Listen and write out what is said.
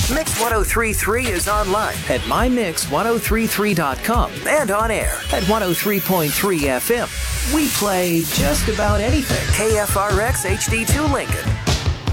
Mix 1033 is online at mymix1033.com and on air at 103.3 FM. We play just about anything. KFRX HD2 Lincoln,